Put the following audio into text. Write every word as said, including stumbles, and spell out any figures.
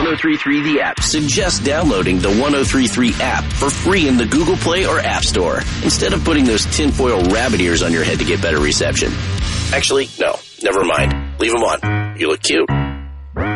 one oh three three The App suggests downloading the one oh three three app for free in the Google Play or App Store, instead of putting those tinfoil rabbit ears on your head to get better reception. Actually, no, never mind. Leave them on. You look cute.